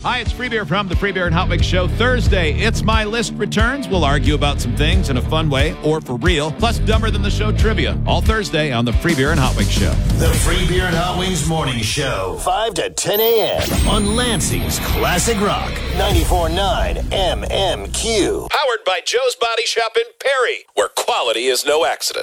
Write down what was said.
Hi, it's Free Beer from the Free Beer and Hot Wings Show. Thursday, It's My List returns. We'll argue about some things in a fun way or for real, plus Dumber Than the Show trivia. All Thursday on the Free Beer and Hot Wings Show. The Free Beer and Hot Wings Morning Show. 5 to 10 a.m. on Lansing's Classic Rock. 94.9 MMQ. Powered by Joe's Body Shop in Perry, where quality is no accident.